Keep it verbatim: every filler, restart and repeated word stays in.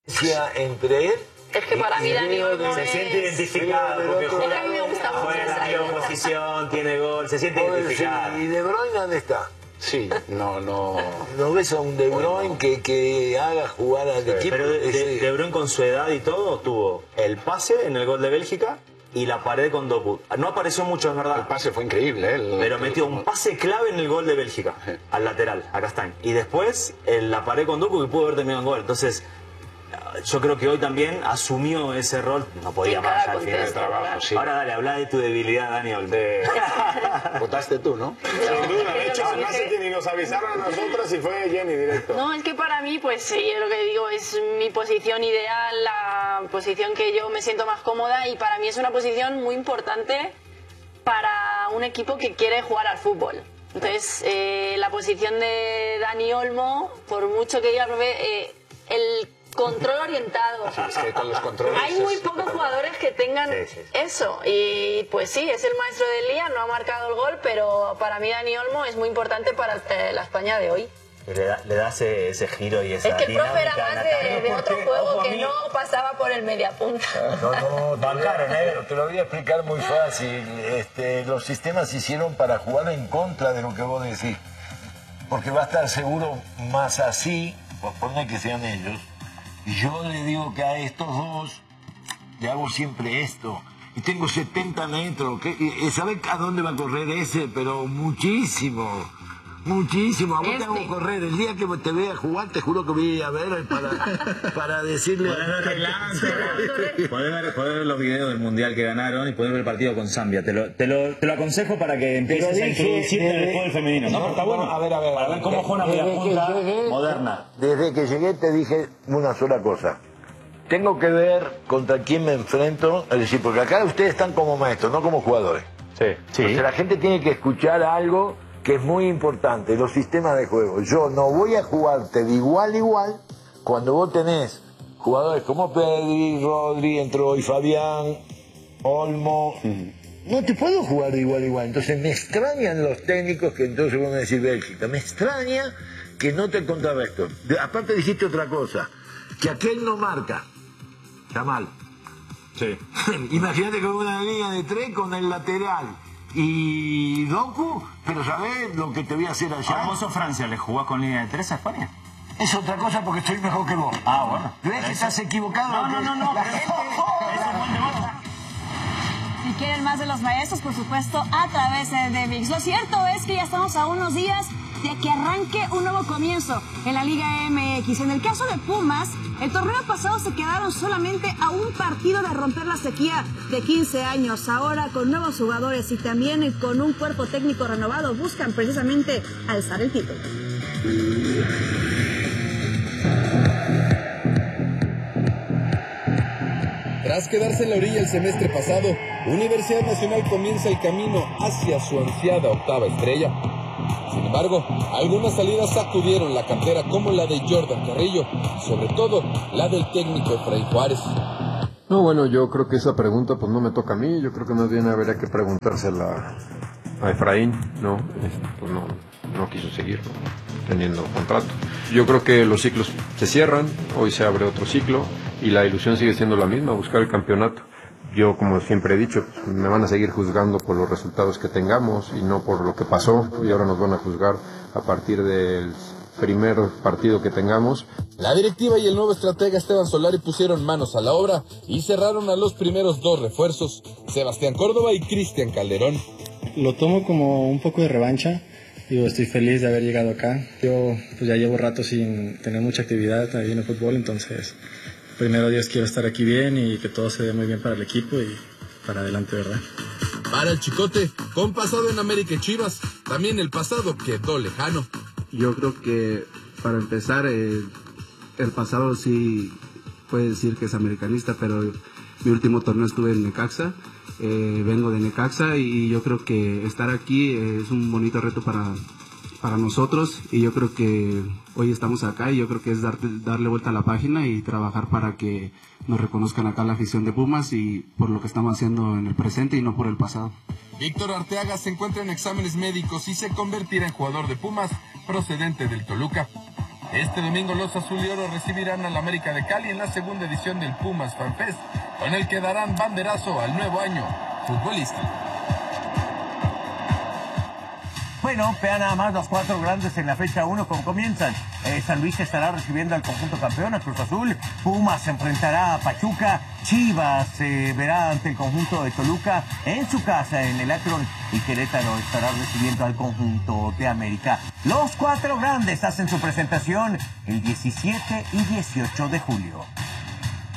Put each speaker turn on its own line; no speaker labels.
entre él.
Es que para mí Dani Olmo
se
es...
siente identificado porque
es que a mí me gusta mucho
juega en la misma posición, tiene gol, se siente identificado.
¿Y De Bruyne dónde está?
Sí, no, no...
¿No ves a un De Bruyne que, que haga jugar al
Sí,
equipo?
pero de, de, De Bruyne con su edad y todo tuvo el pase en el gol de Bélgica y la pared con Doku. No apareció mucho, es verdad.
El pase fue increíble, ¿eh? El,
pero metió un pase clave en el gol de Bélgica, sí. Al lateral, a Castañ. Y después en la pared con Doku que pudo haber terminado en gol. Entonces, yo creo que hoy también asumió ese rol. No podía más al final del trabajo. Sí. Ahora dale, habla de tu debilidad, Daniel. De...
Votaste tú, ¿no?
Sin duda, de hecho, además es que ni nos avisaron a nosotros y fue Jenny directo.
No, es que para mí, pues sí, lo que digo es mi posición ideal, la posición que yo me siento más cómoda y para mí es una posición muy importante para un equipo que quiere jugar al fútbol. Entonces, eh, la posición de Dani Olmo, por mucho que diga, eh, el control orientado.
Sí, es que con los controles
hay muy pocos jugadores que tengan sí, sí, sí. eso. Y pues sí, es el maestro del día, no ha marcado el gol, pero para mí Dani Olmo es muy importante para la España de hoy.
Le da, le da ese, ese giro y esa
es que el profe era
dinámica,
más de, de otro juego que no pasaba por el mediapunta.
No, no, bancaron, ¿eh? Te lo voy a explicar muy fácil. Este, los sistemas se hicieron para jugar en contra de lo que vos decís. Porque va a estar seguro más así, pues poner que sean ellos. Yo le digo que a estos dos le hago siempre esto. Y tengo setenta metros. ¿Sabes a dónde va a correr ese? Pero muchísimo. Muchísimo. A vos este. te hago correr. El día que te vea jugar, te juro que voy a ver para, para decirle...
Podés ver, podés ver los videos del Mundial que ganaron y podés ver el partido con Zambia. Te lo, te lo, te lo aconsejo para que empieces dije, a introducirte en el fútbol femenino. No, no, está bueno.
A ver, a ver.
Para ver cómo juega una mediapunta moderna.
Desde que llegué te dije una sola cosa. Tengo que ver contra quién me enfrento. Es decir, porque acá ustedes están como maestros, no como jugadores.
Sí, sí.
Entonces la gente tiene que escuchar algo que es muy importante, los sistemas de juego. Yo no voy a jugarte de igual a igual cuando vos tenés jugadores como Pedri, Rodri, entró hoy Fabián, Olmo. Uh-huh. No te puedo jugar de igual a igual. Entonces me extrañan los técnicos que entonces van a decir Bélgica. Me extraña que no te contrarresto. Aparte dijiste otra cosa, que aquel no marca. Está mal.
Sí.
Imagínate con una línea de tres con el lateral y Doku, pero ¿sabés lo que te voy a hacer allá?
¿Vos sos Francia? ¿Le jugás con línea de tres a España?
Es otra cosa porque estoy mejor que vos.
Ah, bueno.
¿Ves que estás equivocado?
No, no, no, no.
La gente...
Si quieren más de los maestros, por supuesto, a través de ViX. Lo cierto es que ya estamos a unos días de que arranque un nuevo comienzo en la Liga M X. En el caso de Pumas, el torneo pasado se quedaron solamente a un partido de romper la sequía de quince años. Ahora, con nuevos jugadores y también con un cuerpo técnico renovado, buscan precisamente alzar el título.
Tras quedarse en la orilla el semestre pasado, Universidad Nacional comienza el camino hacia su ansiada octava estrella. Sin embargo, algunas salidas sacudieron la cantera como la de Jordan Carrillo, sobre todo la del técnico Efraín Juárez.
No, bueno, yo creo que esa pregunta pues no me toca a mí, yo creo que más bien habría que preguntársela a Efraín, ¿no? Este, pues no, no quiso seguir, ¿no? Teniendo contrato. Yo creo que los ciclos se cierran, hoy se abre otro ciclo y la ilusión sigue siendo la misma, buscar el campeonato. Yo, como siempre he dicho, pues, me van a seguir juzgando por los resultados que tengamos y no por lo que pasó, y ahora nos van a juzgar a partir del primer partido que tengamos.
La directiva y el nuevo estratega Esteban Solari pusieron manos a la obra y cerraron a los primeros dos refuerzos, Sebastián Córdoba y Cristian Calderón.
Lo tomo como un poco de revancha. Digo, estoy feliz de haber llegado acá. Yo pues ya llevo rato sin tener mucha actividad ahí en el fútbol, entonces primero Dios quiero estar aquí bien y que todo se dé muy bien para el equipo y para adelante, ¿verdad?
Para el Chicote, con pasado en América y Chivas, también el pasado quedó lejano.
Yo creo que para empezar, eh, el pasado sí puede decir que es americanista, pero mi último torneo estuve en Necaxa. Eh, vengo de Necaxa y yo creo que estar aquí es un bonito reto para, para nosotros y yo creo que hoy estamos acá y yo creo que es dar, darle vuelta a la página y trabajar para que nos reconozcan acá la afición de Pumas y por lo que estamos haciendo en el presente y no por el pasado.
Víctor Arteaga se encuentra en exámenes médicos y se convertirá en jugador de Pumas procedente del Toluca. Este domingo los Azul y Oro recibirán al América de Cali en la segunda edición del Pumas Fan Fest, con el que darán banderazo al nuevo año futbolístico.
Bueno, vean nada más los cuatro grandes en la fecha uno como comienzan. Eh, San Luis estará recibiendo al conjunto campeón, a Cruz Azul. Pumas se enfrentará a Pachuca. Chivas se eh, verá ante el conjunto de Toluca en su casa, en el Akron. Y Querétaro estará recibiendo al conjunto de América. Los cuatro grandes hacen su presentación el diecisiete y dieciocho de julio.